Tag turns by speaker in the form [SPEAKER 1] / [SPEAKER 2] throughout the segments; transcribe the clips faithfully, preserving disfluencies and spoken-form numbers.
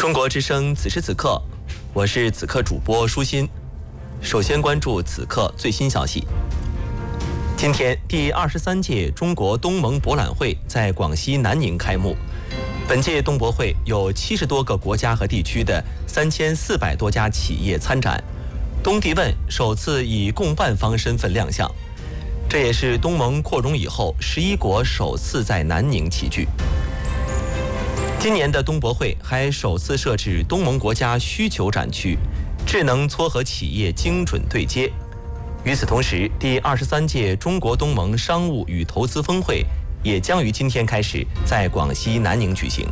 [SPEAKER 1] 中国之声此时此刻，我是此刻主播舒心。首先关注此刻最新消息。今天，第二十三届中国东盟博览会在广西南宁开幕。本届东博会有七十多个国家和地区的三千四百多家企业参展，东帝汶首次以共办方身份亮相。这也是东盟扩容以后十一国首次在南宁齐聚。今年的东博会还首次设置东盟国家需求展区，智能撮合企业精准对接。与此同时，第二十三届中国东盟商务与投资峰会也将于今天开始在广西南宁举行。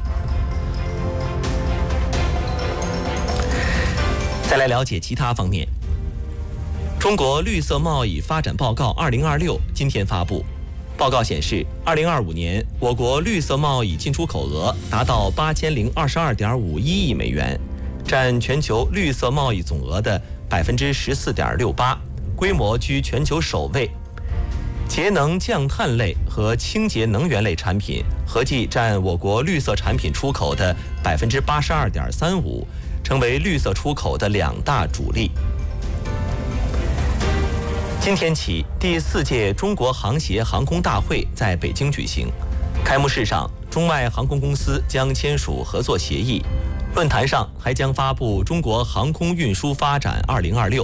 [SPEAKER 1] 再来了解其他方面。中国绿色贸易发展报告二零二六今天发布。报告显示，二零二五年我国绿色贸易进出口额达到八千零二十二点五一亿美元，占全球绿色贸易总额的百分之十四点六八，规模居全球首位。节能降碳类和清洁能源类产品合计占我国绿色产品出口的百分之八十二点三五，成为绿色出口的两大主力。今天起，第四届中国航协航空大会在北京举行。开幕式上，中外航空公司将签署合作协议。论坛上还将发布《中国航空运输发展二零二六》。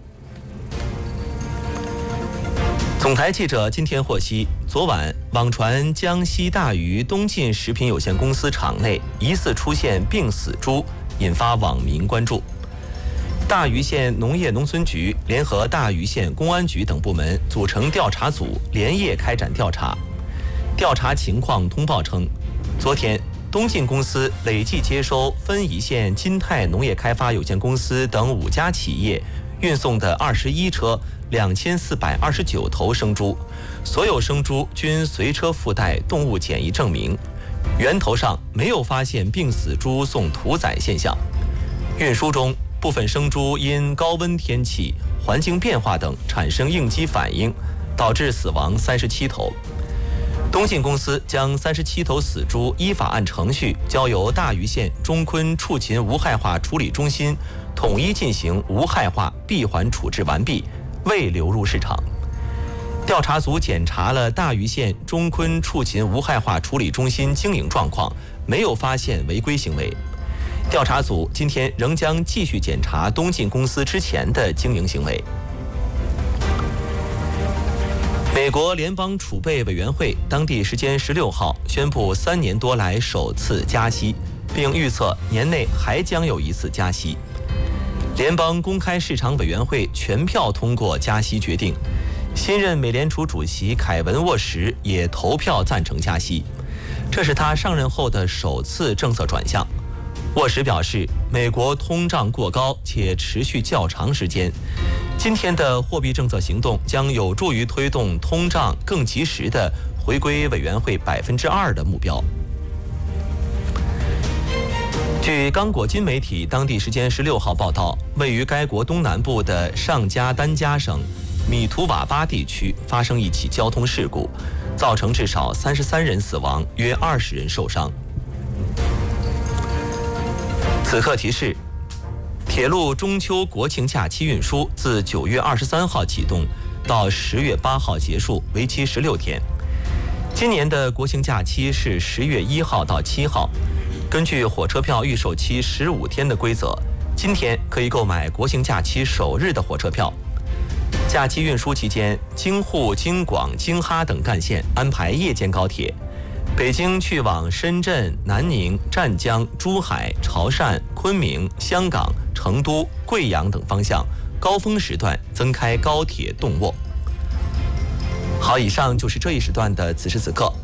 [SPEAKER 1] 总台记者今天获悉，昨晚网传江西大余东晋食品有限公司厂内疑似出现病死猪，引发网民关注。大余县农业农村局联合大余县公安局等部门组成调查组，连夜开展调查。调查情况通报称，昨天东晋公司累计接收分宜县金泰农业开发有限公司等五家企业运送的二十一车两千四百二十九头生猪，所有生猪均随车附带动物检疫证明，源头上没有发现病死猪送屠宰现象。运输中，部分生猪因高温天气、环境变化等产生应激反应，导致死亡三十七头。东晋公司将三十七头死猪依法按程序交由大余县中昆畜禽无害化处理中心统一进行无害化闭环处置完毕，未流入市场。调查组检查了大余县中昆畜禽无害化处理中心经营状况，没有发现违规行为。调查组今天仍将继续检查东晋公司之前的经营行为。美国联邦储备委员会当地时间十六号宣布三年多来首次加息，并预测年内还将有一次加息。联邦公开市场委员会全票通过加息决定，新任美联储主席凯文·沃什也投票赞成加息，这是他上任后的首次政策转向。沃什表示，美国通胀过高且持续较长时间，今天的货币政策行动将有助于推动通胀更及时地回归委员会百分之二的目标。据刚果金媒体当地时间十六号报道，位于该国东南部的上加丹加省米图瓦巴地区发生一起交通事故，造成至少三十三人死亡，约二十人受伤。此刻提示：铁路中秋国庆假期运输自九月二十三号启动，到十月八号结束，为期十六天。今年的国庆假期是十月一号到七号。根据火车票预售期十五天的规则，今天可以购买国庆假期首日的火车票。假期运输期间，京沪、京广、京哈等干线安排夜间高铁。北京去往深圳、南宁、湛江、珠海、潮汕、昆明、香港、成都、贵阳等方向，高峰时段增开高铁动卧。好，以上就是这一时段的此时此刻。